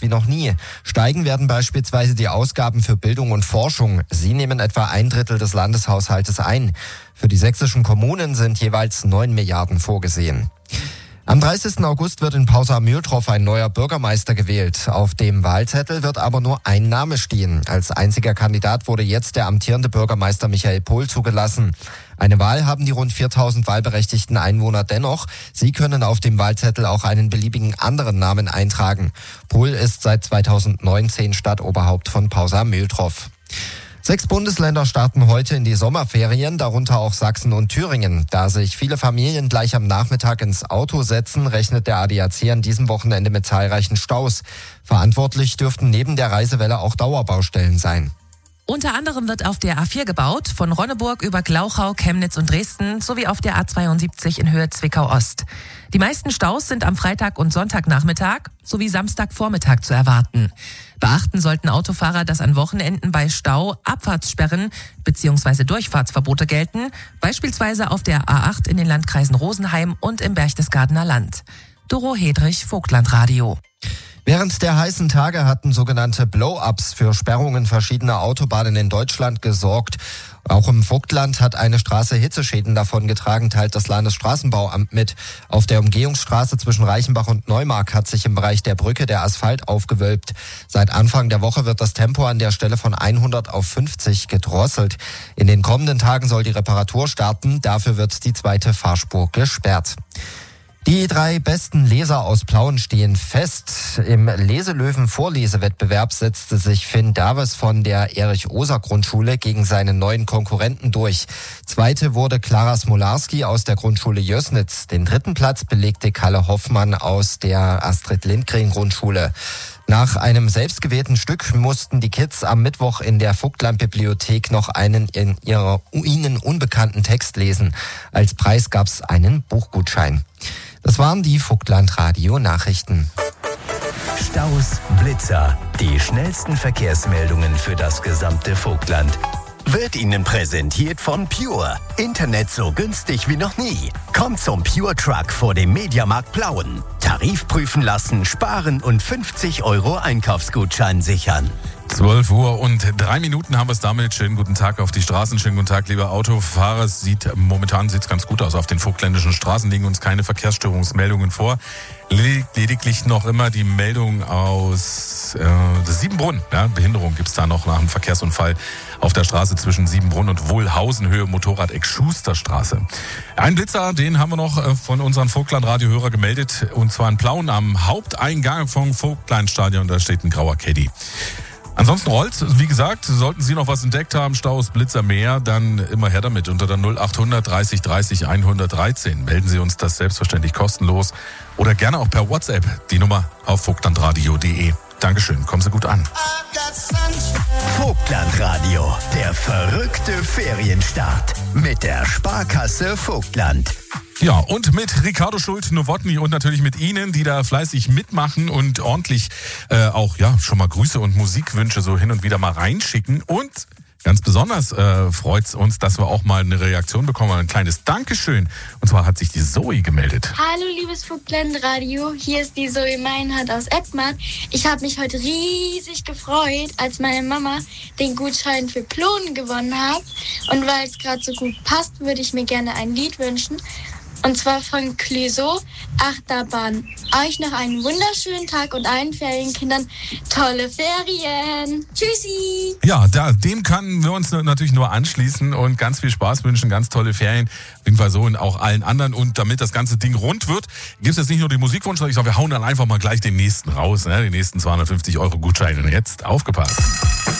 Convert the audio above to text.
wie noch nie. Steigen werden beispielsweise die Ausgaben für Bildung und Forschung. Sie nehmen etwa 1/3 des Landeshaushaltes ein. Für die sächsischen Kommunen sind jeweils 9 Milliarden vorgesehen. Am 30. August wird in Pausa-Mühldorf ein neuer Bürgermeister gewählt. Auf dem Wahlzettel wird aber nur ein Name stehen. Als einziger Kandidat wurde jetzt der amtierende Bürgermeister Michael Pohl zugelassen. Eine Wahl haben die rund 4.000 wahlberechtigten Einwohner dennoch. Sie können auf dem Wahlzettel auch einen beliebigen anderen Namen eintragen. Pohl ist seit 2019 Stadtoberhaupt von Pausa-Mühldorf. 6 Bundesländer starten heute in die Sommerferien, darunter auch Sachsen und Thüringen. Da sich viele Familien gleich am Nachmittag ins Auto setzen, rechnet der ADAC an diesem Wochenende mit zahlreichen Staus. Verantwortlich dürften neben der Reisewelle auch Dauerbaustellen sein. Unter anderem wird auf der A4 gebaut, von Ronneburg über Glauchau, Chemnitz und Dresden sowie auf der A72 in Höhe Zwickau-Ost. Die meisten Staus sind am Freitag- und Sonntagnachmittag sowie Samstagvormittag zu erwarten. Beachten sollten Autofahrer, dass an Wochenenden bei Stau Abfahrtssperren bzw. Durchfahrtsverbote gelten, beispielsweise auf der A8 in den Landkreisen Rosenheim und im Berchtesgadener Land. Doro Hedrich, Vogtlandradio. Während der heißen Tage hatten sogenannte Blow-ups für Sperrungen verschiedener Autobahnen in Deutschland gesorgt. Auch im Vogtland hat eine Straße Hitzeschäden davongetragen, teilt das Landesstraßenbauamt mit. Auf der Umgehungsstraße zwischen Reichenbach und Neumark hat sich im Bereich der Brücke der Asphalt aufgewölbt. Seit Anfang der Woche wird das Tempo an der Stelle von 100 auf 50 gedrosselt. In den kommenden Tagen soll die Reparatur starten. Dafür wird die zweite Fahrspur gesperrt. Die 3 besten Leser aus Plauen stehen fest. Im Leselöwen-Vorlesewettbewerb setzte sich Finn Davis von der Erich-Oser-Grundschule gegen seinen neuen Konkurrenten durch. Zweite wurde Clara Smolarski aus der Grundschule Jößnitz. Den 3. Platz belegte Kalle Hoffmann aus der Astrid-Lindgren-Grundschule. Nach einem selbstgewählten Stück mussten die Kids am Mittwoch in der Vogtland-Bibliothek noch einen ihnen unbekannten Text lesen. Als Preis gab's einen Buchgutschein. Das waren die Vogtland-Radio-Nachrichten. Staus, Blitzer, die schnellsten Verkehrsmeldungen für das gesamte Vogtland. Wird Ihnen präsentiert von Pure. Internet so günstig wie noch nie. Kommt zum Pure Truck vor dem Mediamarkt Plauen. Tarif prüfen lassen, sparen und 50 € Einkaufsgutschein sichern. 12:03 haben wir es damit. Schönen guten Tag auf die Straßen. Schönen guten Tag, liebe Autofahrer. Momentan sieht es ganz gut aus. Auf den vogtländischen Straßen liegen uns keine Verkehrsstörungsmeldungen vor. Lediglich noch immer die Meldung aus Siebenbrunn. Ja, Behinderung gibt es da noch nach einem Verkehrsunfall auf der Straße zwischen Siebenbrunn und Wohlhausen, Höhe Motorradeck Schusterstraße. Ein Blitzer, den haben wir noch von unseren Vogtland-Radio-Hörer gemeldet. Und zwar in Plauen am Haupteingang vom Vogtlandstadion. Da steht ein grauer Caddy. Ansonsten rollt's, wie gesagt, sollten Sie noch was entdeckt haben, Staus, Blitzer, mehr, dann immer her damit unter der 0800 30 30 113. Melden Sie uns das selbstverständlich kostenlos oder gerne auch per WhatsApp, die Nummer auf vogtlandradio.de. Dankeschön, kommen Sie gut an. Vogtlandradio, der verrückte Ferienstart mit der Sparkasse Vogtland. Ja, und mit Ricardo Schult-Nowotny und natürlich mit Ihnen, die da fleißig mitmachen und ordentlich auch schon mal Grüße und Musikwünsche so hin und wieder mal reinschicken. Und ganz besonders freut's uns, dass wir auch mal eine Reaktion bekommen, ein kleines Dankeschön. Und zwar hat sich die Zoe gemeldet. Hallo liebes Vogtland-Radio, hier ist die Zoe Meinhardt aus Edmar. Ich habe mich heute riesig gefreut, als meine Mama den Gutschein für Klonen gewonnen hat. Und weil es gerade so gut passt, würde ich mir gerne ein Lied wünschen. Und zwar von Clouseau, Achterbahn. Euch noch einen wunderschönen Tag und allen Ferienkindern tolle Ferien. Tschüssi! Ja, dem können wir uns natürlich nur anschließen und ganz viel Spaß wünschen, ganz tolle Ferien. Auf jeden Fall so und auch allen anderen. Und damit das ganze Ding rund wird, gibt es jetzt nicht nur den Musikwunsch, sondern ich sage, wir hauen dann einfach mal gleich den nächsten raus, ne? Den nächsten 250 € Gutschein. Und jetzt aufgepasst.